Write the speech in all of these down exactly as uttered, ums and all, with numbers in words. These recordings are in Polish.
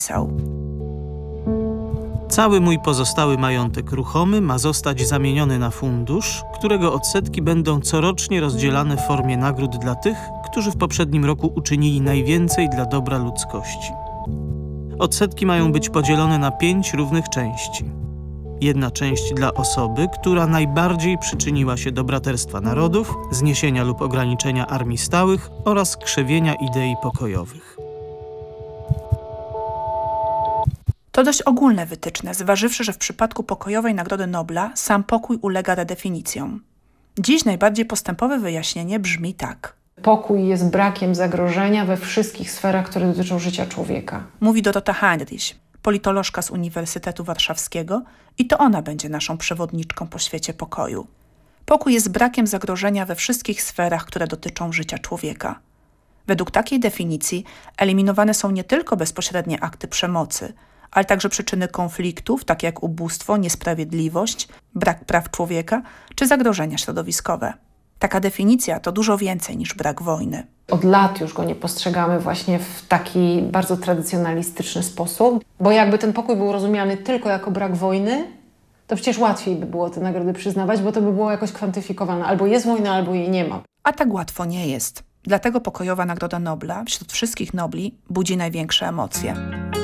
Cały mój pozostały majątek ruchomy ma zostać zamieniony na fundusz, którego odsetki będą corocznie rozdzielane w formie nagród dla tych, którzy w poprzednim roku uczynili najwięcej dla dobra ludzkości. Odsetki mają być podzielone na pięć równych części. Jedna część dla osoby, która najbardziej przyczyniła się do braterstwa narodów, zniesienia lub ograniczenia armii stałych oraz krzewienia idei pokojowych. To dość ogólne wytyczne, zważywszy, że w przypadku pokojowej Nagrody Nobla sam pokój ulega redefinicjom. Dziś najbardziej postępowe wyjaśnienie brzmi tak. Pokój jest brakiem zagrożenia we wszystkich sferach, które dotyczą życia człowieka. Mówi Dorota Heinrich, politolożka z Uniwersytetu Warszawskiego, i to ona będzie naszą przewodniczką po świecie pokoju. Pokój jest brakiem zagrożenia we wszystkich sferach, które dotyczą życia człowieka. Według takiej definicji eliminowane są nie tylko bezpośrednie akty przemocy, ale także przyczyny konfliktów, takie jak ubóstwo, niesprawiedliwość, brak praw człowieka czy zagrożenia środowiskowe. Taka definicja to dużo więcej niż brak wojny. Od lat już go nie postrzegamy właśnie w taki bardzo tradycjonalistyczny sposób, bo jakby ten pokój był rozumiany tylko jako brak wojny, to przecież łatwiej by było te nagrody przyznawać, bo to by było jakoś kwantyfikowane. Albo jest wojna, albo jej nie ma. A tak łatwo nie jest. Dlatego pokojowa Nagroda Nobla wśród wszystkich Nobli budzi największe emocje.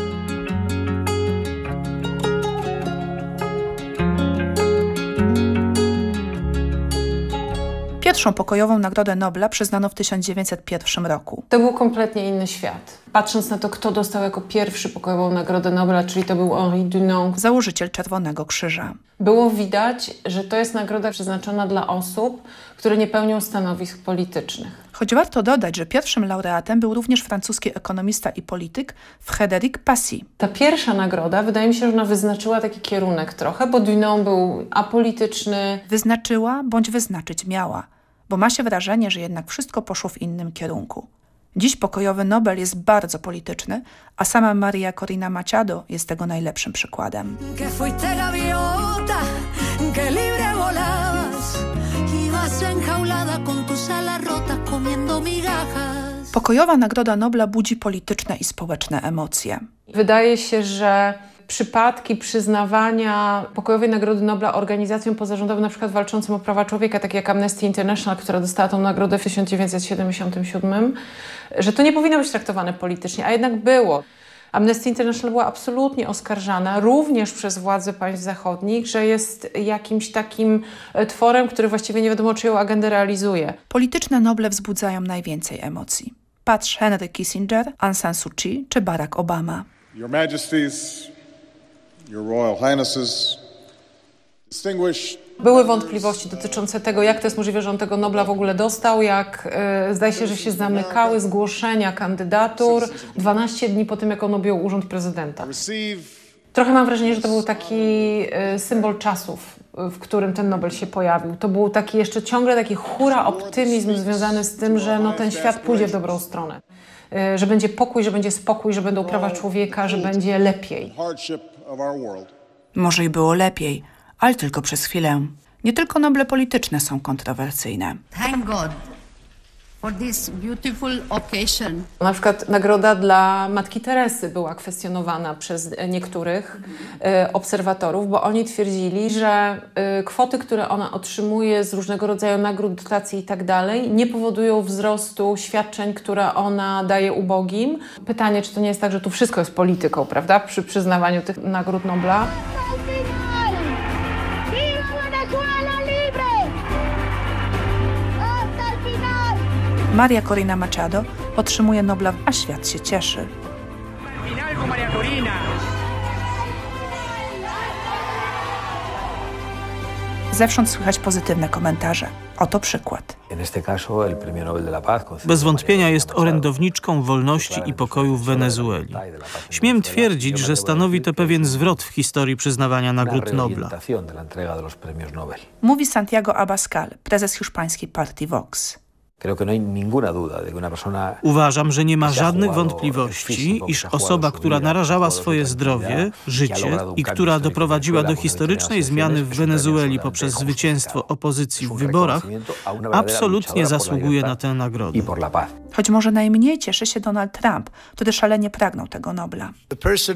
Pierwszą pokojową Nagrodę Nobla przyznano w tysiąc dziewięćset pierwszym roku. To był kompletnie inny świat. Patrząc na to, kto dostał jako pierwszy pokojową Nagrodę Nobla, czyli to był Henri Dunant, założyciel Czerwonego Krzyża. Było widać, że to jest nagroda przeznaczona dla osób, które nie pełnią stanowisk politycznych. Choć warto dodać, że pierwszym laureatem był również francuski ekonomista i polityk Frédéric Passy. Ta pierwsza nagroda, wydaje mi się, że ona wyznaczyła taki kierunek trochę, bo Dunant był apolityczny. Wyznaczyła bądź wyznaczyć miała, bo ma się wrażenie, że jednak wszystko poszło w innym kierunku. Dziś pokojowy Nobel jest bardzo polityczny, a sama Maria Corina Machado jest tego najlepszym przykładem. Pokojowa Nagroda Nobla budzi polityczne i społeczne emocje. Wydaje się, że przypadki przyznawania pokojowej Nagrody Nobla organizacjom pozarządowym, na przykład walczącym o prawa człowieka, tak jak Amnesty International, która dostała tą nagrodę w tysiąc dziewięćset siedemdziesiątym siódmym, że to nie powinno być traktowane politycznie, a jednak było. Amnesty International była absolutnie oskarżana, również przez władze państw zachodnich, że jest jakimś takim tworem, który właściwie nie wiadomo, czyją agendę realizuje. Polityczne Noble wzbudzają najwięcej emocji. Patrz Henry Kissinger, Aung San Suu Kyi czy Barack Obama. Your Majesties, Your Royal Highnesses, distinguished... Były wątpliwości dotyczące tego, jak to jest możliwe, że on tego Nobla w ogóle dostał, jak e, zdaje się, że się zamykały zgłoszenia kandydatur dwanaście dni po tym, jak on objął urząd prezydenta. Trochę mam wrażenie, że to był taki e, symbol czasów, w którym ten Nobel się pojawił. To był taki jeszcze ciągle taki hura optymizm związany z tym, że no, ten świat pójdzie w dobrą stronę. E, że będzie pokój, że będzie spokój, że będą prawa człowieka, że będzie lepiej. Może i było lepiej, ale tylko przez chwilę. Nie tylko Noble polityczne są kontrowersyjne. Thank God for this beautiful occasion. Na przykład nagroda dla Matki Teresy była kwestionowana przez niektórych e, obserwatorów, bo oni twierdzili, że e, kwoty, które ona otrzymuje z różnego rodzaju nagród, dotacji i tak dalej, nie powodują wzrostu świadczeń, które ona daje ubogim. Pytanie, czy to nie jest tak, że tu wszystko jest polityką, prawda, przy przyznawaniu tych nagród Nobla? Maria Corina Machado otrzymuje Nobla, a świat się cieszy. Zewsząd słychać pozytywne komentarze. Oto przykład. Bez wątpienia jest orędowniczką wolności i pokoju w Wenezueli. Śmiem twierdzić, że stanowi to pewien zwrot w historii przyznawania nagród Nobla. Mówi Santiago Abascal, prezes hiszpańskiej partii Vox. Uważam, że nie ma żadnych wątpliwości, iż osoba, która narażała swoje zdrowie, życie i która doprowadziła do historycznej zmiany w Wenezueli poprzez zwycięstwo opozycji w wyborach, absolutnie zasługuje na tę nagrodę. Choć może najmniej cieszy się Donald Trump, który szalenie pragnął tego Nobla.